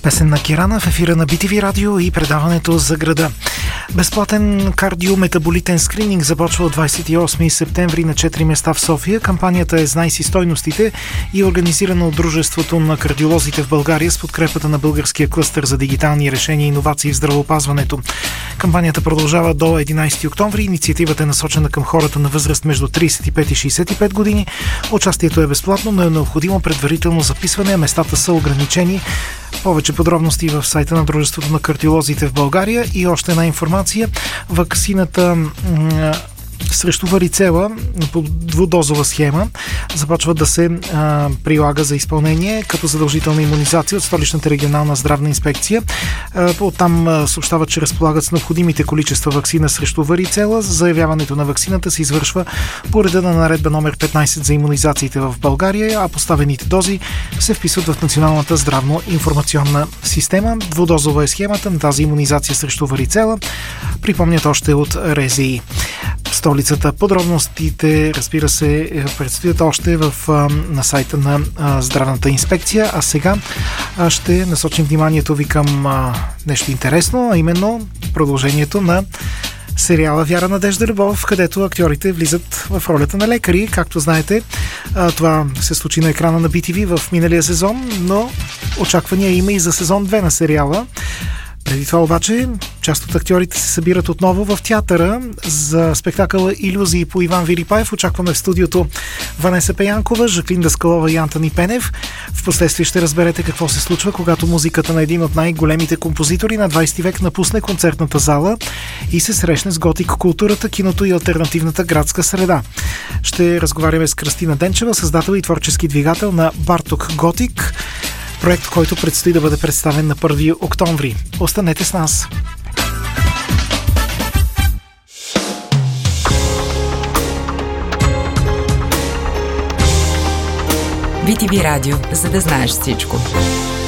Песен на Кирана в ефира на BTV Радио и предаването за града. Безплатен кардиометаболитен скрининг започва от 28 септември на 4 места в София. Кампанията е "Знай си стойностите" и е организирана от Дружеството на кардиолозите в България с подкрепата на Българския клъстер за дигитални решения и иновации в здравеопазването. Кампанията продължава до 11 октомври. Инициативата е насочена към хората на възраст между 35 и 65 години. Участието е безплатно, но е необходимо предварително записване, а местата са ограничени. Повече подробности в сайта на Дружеството на кардиолозите в България. И още една информация. Ваксината срещу варицела по двудозова схема започва да се прилага за изпълнение като задължителна имунизация от Столичната регионална здравна инспекция. Оттам съобщават, че разполагат с необходимите количества ваксина срещу варицела. Заявяването на ваксината се извършва по реда на наредба номер 15 за имунизациите в България, а поставените дози се вписват в Националната здравно-информационна система. Двудозова е схемата на тази имунизация срещу варицела. Припомнят още от РЗИ. Столицата. Подробностите, разбира се, предстоят още на сайта на здравната инспекция. А сега ще насочим вниманието ви към нещо интересно, а именно продължението на сериала "Вяра, надежда, любов", където актьорите влизат в ролята на лекари. Както знаете, това се случи на екрана на BTV в миналия сезон, но очаквания има и за сезон 2 на сериала. Преди това обаче, част от актьорите се събират отново в театъра за спектакъла "Илюзии" по Иван Вирипаев. Очакваме в студиото Ванеса Пеянкова, Жаклин Даскалова и Антони Пенев. Впоследствие ще разберете какво се случва, когато музиката на един от най-големите композитори на 20 век напусне концертната зала и се срещне с готик културата, киното и алтернативната градска среда. Ще разговаряме с Кръстина Денчева, създател и творчески двигател на Барток Готик, проект, който предстои да бъде представен на 1 октомври. Останете с нас! BTV Радио, за да знаеш всичко.